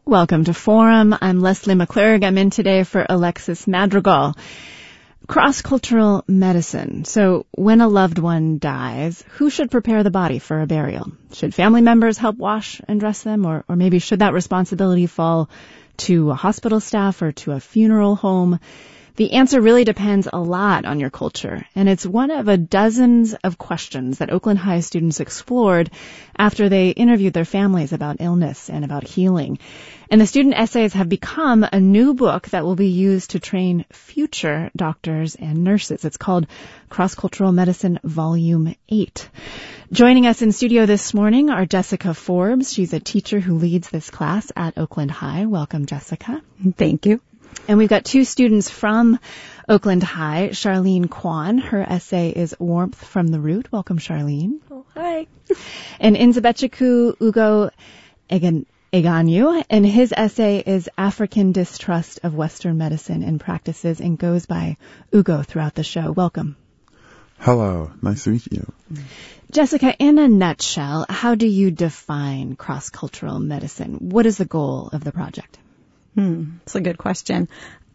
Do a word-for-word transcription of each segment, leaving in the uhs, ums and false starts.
Welcome to Forum. I'm Leslie McClurg. I'm in today for Alexis Madrigal. Cross-cultural medicine. So when a loved one dies, who should prepare the body for a burial? Should family members help wash and dress them? Or, or maybe should that responsibility fall to a hospital staff or to a funeral home? The answer really depends a lot on your culture, and it's one of a dozens of questions that Oakland High students explored after they interviewed their families about illness and about healing. And the student essays have become a new book that will be used to train future doctors and nurses. It's called Cross-Cultural Medicine Volume eight. Joining us in studio this morning are Jessica Forbes. She's a teacher who leads this class at Oakland High. Welcome, Jessica. Thank you. And we've got two students from Oakland High, Charlene Kwan. Her essay is Warmth from the Root. Welcome, Charlene. Oh, hi. And Nzebechiku Ugo Egan, Eganyu, and his essay is African Distrust of Western Medicine and Practices, and goes by Ugo throughout the show. Welcome. Hello. Nice to meet you. Jessica, in a nutshell, how do you define cross-cultural medicine? What is the goal of the project? Hmm, that's a good question.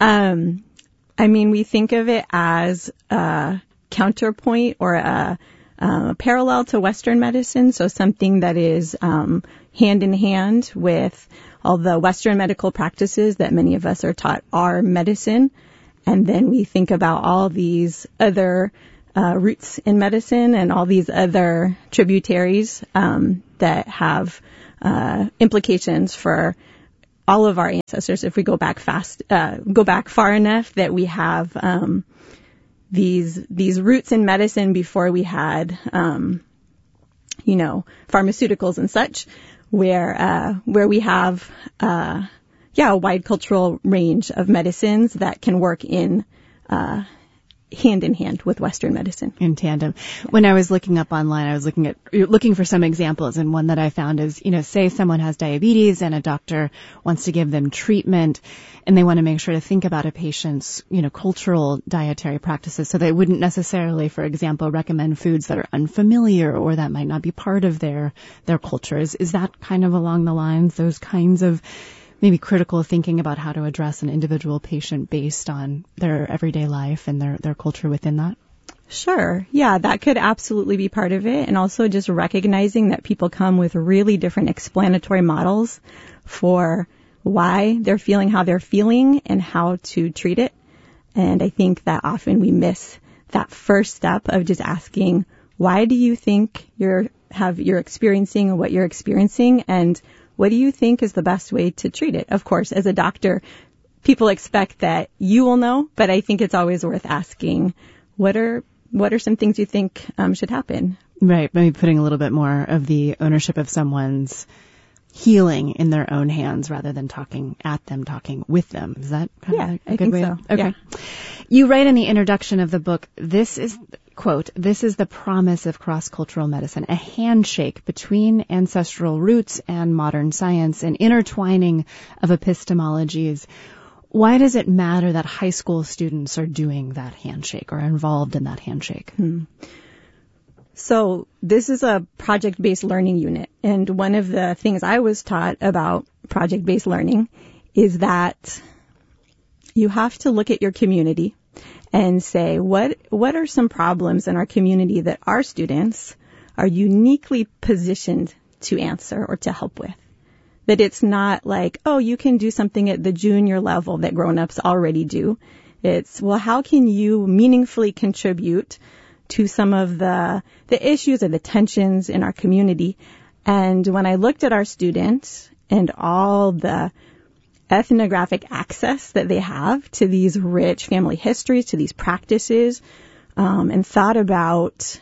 Um, I mean, we think of it as a counterpoint or a, a parallel to Western medicine, so something that is um, hand in hand with all the Western medical practices that many of us are taught are medicine. And then we think about all these other uh, roots in medicine and all these other tributaries um, that have uh, implications for all of our ancestors. If we go back fast, uh, go back far enough, that we have um, these these roots in medicine before we had, um, you know, pharmaceuticals and such, where uh, where we have, uh, yeah, a wide cultural range of medicines that can work in uh, hand in hand with Western medicine. In tandem. Yeah. When I was looking up online, I was looking at looking for some examples, and one that I found is, you know, say someone has diabetes and a doctor wants to give them treatment, and they want to make sure to think about a patient's, you know, cultural dietary practices, so they wouldn't necessarily, for example, recommend foods that are unfamiliar or that might not be part of their their culture. Is, is that kind of along the lines, those kinds of maybe critical thinking about how to address an individual patient based on their everyday life and their, their culture within that? Sure. Yeah, that could absolutely be part of it. And also just recognizing that people come with really different explanatory models for why they're feeling how they're feeling and how to treat it. And I think that often we miss that first step of just asking, why do you think you're have you're experiencing what you're experiencing, and what do you think is the best way to treat it? Of course, as a doctor, people expect that you will know, but I think it's always worth asking, what are what are some things you think um, should happen? Right, maybe putting a little bit more of the ownership of someone's healing in their own hands rather than talking at them, talking with them. Is that kind yeah, of a, a I good think way? So. Okay. Yeah. You write in the introduction of the book, this is, quote, this is the promise of cross-cultural medicine, a handshake between ancestral roots and modern science, an intertwining of epistemologies. Why does it matter that high school students are doing that handshake or involved in that handshake? Hmm. So this is a project-based learning unit, and one of the things I was taught about project-based learning is that you have to look at your community and say, what what are some problems in our community that our students are uniquely positioned to answer or to help with? That it's not like, oh, you can do something at the junior level that grown-ups already do. It's, well, how can you meaningfully contribute to some of the the issues or the tensions in our community? And when I looked at our students and all the ethnographic access that they have to these rich family histories, to these practices, um, and thought about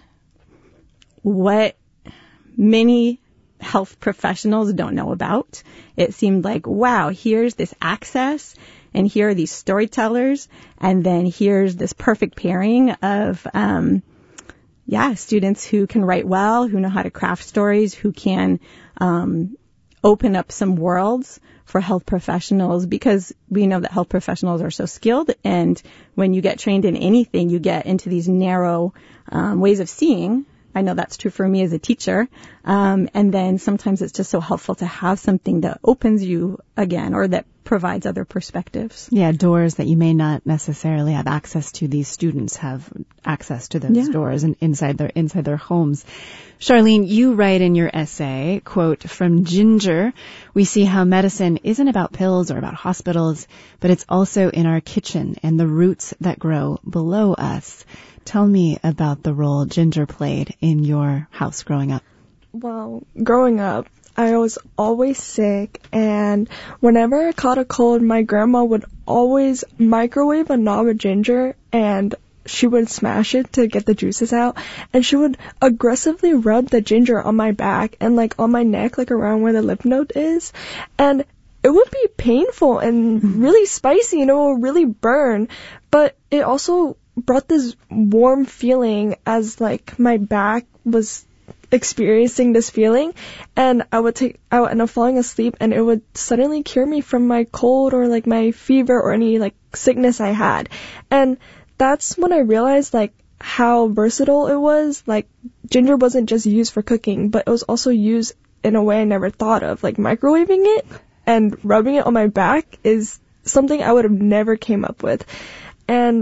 what many health professionals don't know about, it seemed like, wow, here's this access, and here are these storytellers, and then here's this perfect pairing of, um, yeah, students who can write well, who know how to craft stories, who can um, open up some worlds for health professionals, because we know that health professionals are so skilled, and when you get trained in anything, you get into these narrow um, ways of seeing I know that's true for me as a teacher. Um, and then sometimes it's just so helpful to have something that opens you again or that provides other perspectives. Yeah, doors that you may not necessarily have access to. These students have access to those Yeah. doors and inside their inside their homes. Charlene, you write in your essay, quote, "From Ginger, we see how medicine isn't about pills or about hospitals, but it's also in our kitchen and the roots that grow below us." Tell me about the role ginger played in your house growing up. Well, growing up, I was always sick, and whenever I caught a cold, my grandma would always microwave a knob of ginger, and she would smash it to get the juices out, and she would aggressively rub the ginger on my back and like on my neck, like around where the lymph node is, and it would be painful and really spicy, and it would really burn, but it also brought this warm feeling as like my back was experiencing this feeling, and I would take I would end up falling asleep, and it would suddenly cure me from my cold or like my fever or any like sickness I had. And that's when I realized like how versatile it was. Like ginger wasn't just used for cooking, but it was also used in a way I never thought of. Like microwaving it and rubbing it on my back is something I would have never came up with. And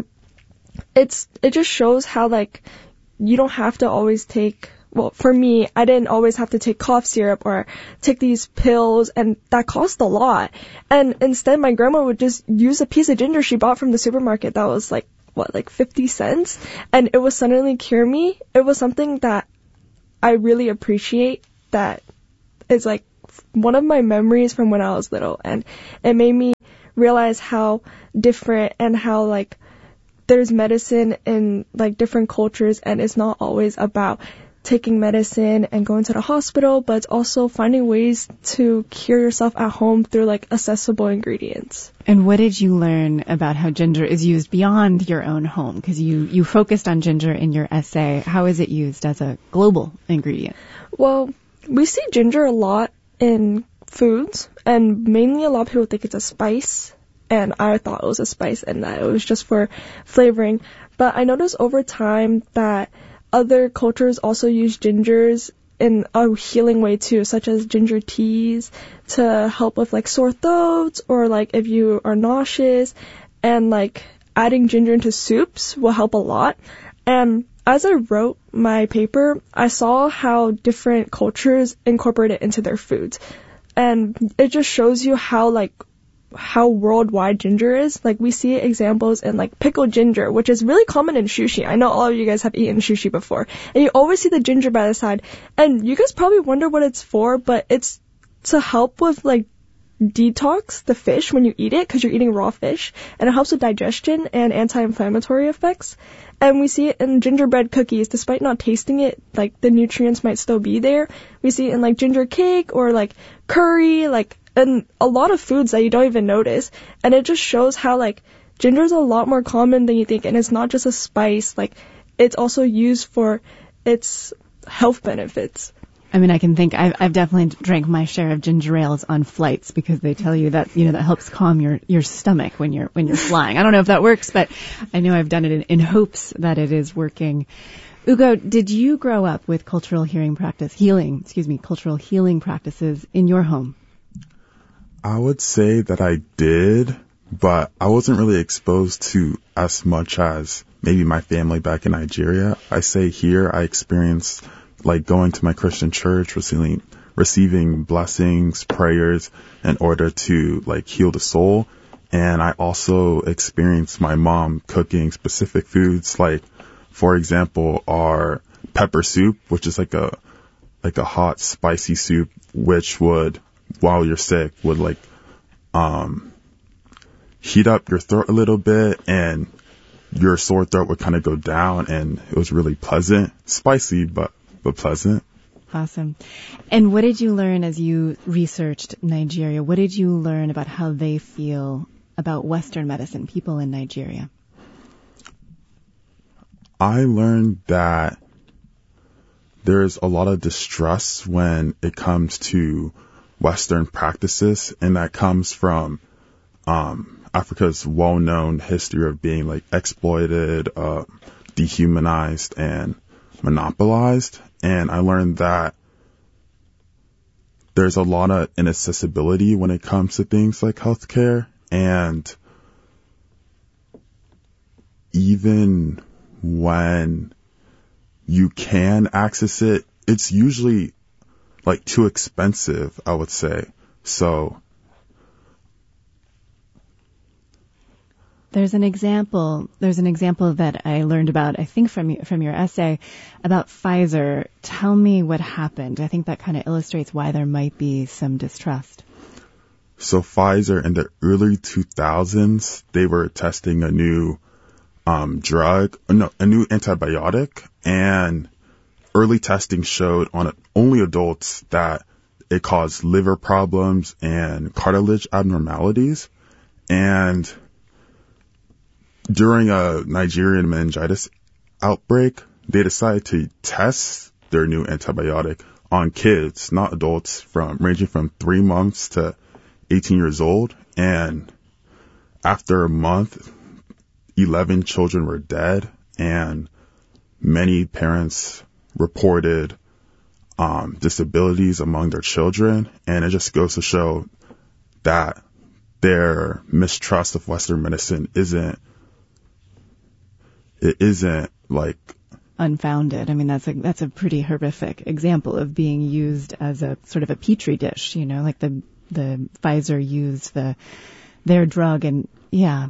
it's it just shows how like you don't have to always take, well, for me, I didn't always have to take cough syrup or take these pills, and that cost a lot. And instead, my grandma would just use a piece of ginger she bought from the supermarket that was like, what, like fifty cents? And it would suddenly cure me. It was something that I really appreciate, that is like one of my memories from when I was little. And it made me realize how different and how like there's medicine in like different cultures, and it's not always about taking medicine and going to the hospital, but it's also finding ways to cure yourself at home through like accessible ingredients. And what did you learn about how ginger is used beyond your own home? Because you, you focused on ginger in your essay. How is it used as a global ingredient? Well, we see ginger a lot in foods, and mainly a lot of people think it's a spice. And I thought it was a spice and that it was just for flavoring. But I noticed over time that other cultures also use gingers in a healing way too, such as ginger teas to help with like sore throats or like if you are nauseous. And like adding ginger into soups will help a lot. And as I wrote my paper, I saw how different cultures incorporate it into their foods. And it just shows you how like how worldwide ginger is. Like we see examples in like pickled ginger, which is really common in sushi. I know all of you guys have eaten sushi before, and you always see the ginger by the side, and you guys probably wonder what it's for, but it's to help with like detox the fish when you eat it, because you're eating raw fish, and it helps with digestion and anti-inflammatory effects. And we see it in gingerbread cookies. Despite not tasting it, like the nutrients might still be there. We see it in like ginger cake or like curry, like and a lot of foods that you don't even notice. And it just shows how like ginger is a lot more common than you think, and it's not just a spice. Like it's also used for its health benefits. I mean, I can think I've, I've definitely drank my share of ginger ales on flights, because they tell you that, you know, that helps calm your, your stomach when you're, when you're flying. I don't know if that works, but I know I've done it in, in hopes that it is working. Ugo, did you grow up with cultural healing practice, healing, excuse me, cultural healing practices in your home? I would say that I did, but I wasn't really exposed to as much as maybe my family back in Nigeria. I say here I experienced like going to my Christian church, receiving receiving blessings, prayers in order to like heal the soul. And I also experienced my mom cooking specific foods, like for example, our pepper soup, which is like a like a hot spicy soup, which would, while you're sick, would like um heat up your throat a little bit, and your sore throat would kind of go down, and it was really pleasant, spicy but but pleasant. Awesome. And what did you learn as you researched Nigeria? What did you learn about how they feel about Western medicine, people in Nigeria? I learned that there's a lot of distrust when it comes to Western practices, and that comes from um, Africa's well-known history of being like exploited, uh, dehumanized, and monopolized. And I learned that there's a lot of inaccessibility when it comes to things like healthcare. And even when you can access it, it's usually like too expensive, I would say. So There's an example. There's an example that I learned about, I think, from from your essay about Pfizer. Tell me what happened. I think that kind of illustrates why there might be some distrust. So Pfizer, in the early two thousands, they were testing a new um, drug, no, a new antibiotic, and early testing showed on only adults that it caused liver problems and cartilage abnormalities. And during a Nigerian meningitis outbreak, they decided to test their new antibiotic on kids, not adults, from ranging from three months to eighteen years old. And after a month, eleven children were dead, and many parents reported um, disabilities among their children. And it just goes to show that their mistrust of Western medicine isn't It isn't like unfounded. I mean, that's a that's a pretty horrific example of being used as a sort of a petri dish. You know, like the the Pfizer used the their drug, and yeah.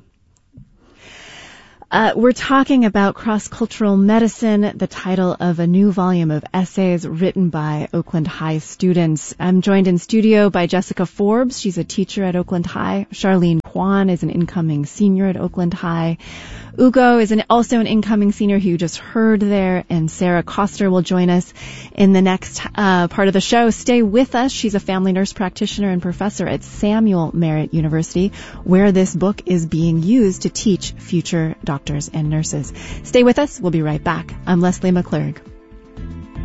Uh, we're talking about cross-cultural medicine, the title of a new volume of essays written by Oakland High students. I'm joined in studio by Jessica Forbes. She's a teacher at Oakland High. Charlene Kwan is an incoming senior at Oakland High. Ugo is an, also an incoming senior who you just heard there, and Sarah Koster will join us in the next uh, part of the show. Stay with us. She's a family nurse practitioner and professor at Samuel Merritt University, where this book is being used to teach future doctors and nurses. Stay with us. We'll be right back. I'm Leslie McClurg.